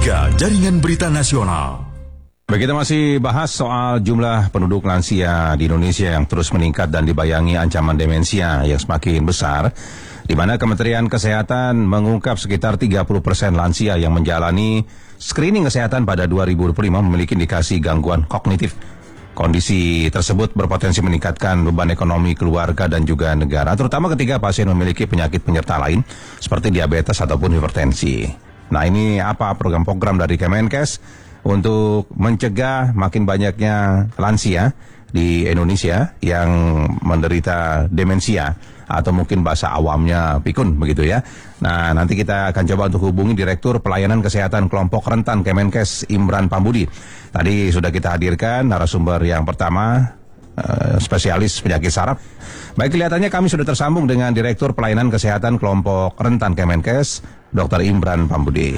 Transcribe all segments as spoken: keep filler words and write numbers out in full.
tiga Jaringan Berita Nasional. Kita masih bahas soal jumlah penduduk lansia di Indonesia yang terus meningkat dan dibayangi ancaman demensia yang semakin besar, di mana Kementerian Kesehatan mengungkap sekitar tiga puluh persen lansia yang menjalani screening kesehatan pada dua ribu dua puluh lima memiliki indikasi gangguan kognitif. Kondisi tersebut berpotensi meningkatkan beban ekonomi keluarga dan juga negara, terutama ketika pasien memiliki penyakit penyerta lain seperti diabetes ataupun hipertensi. Nah, ini apa program-program dari Kemenkes untuk mencegah makin banyaknya lansia di Indonesia yang menderita demensia atau mungkin bahasa awamnya pikun begitu ya. Nah, nanti kita akan coba untuk hubungi Direktur Pelayanan Kesehatan Kelompok Rentan Kemenkes Imran Pambudi. Tadi sudah kita hadirkan narasumber yang pertama, uh, spesialis penyakit saraf. Baik, kelihatannya kami sudah tersambung dengan Direktur Pelayanan Kesehatan Kelompok Rentan Kemenkes, dokter Imran Pambudi.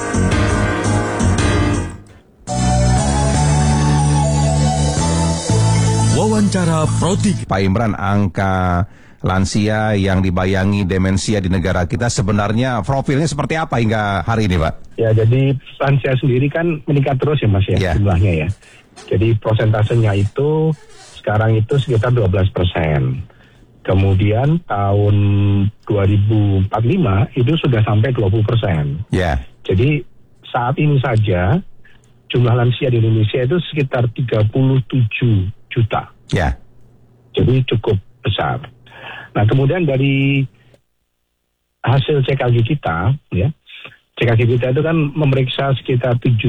Wawancara Pro tiga. Pak Imran, angka lansia yang dibayangi demensia di negara kita sebenarnya profilnya seperti apa hingga hari ini, Pak? Ya, jadi lansia sendiri kan meningkat terus ya, Mas ya, ya. jumlahnya ya. Jadi prosentasenya itu sekarang itu sekitar dua belas persen. Kemudian tahun dua ribu empat puluh lima itu sudah sampai dua puluh persen. Ya. Jadi saat ini saja jumlah lansia di Indonesia itu sekitar tiga puluh tujuh juta. Ya. Jadi cukup besar. Nah, kemudian dari hasil C K G kita, ya, C K G kita itu kan memeriksa sekitar tujuh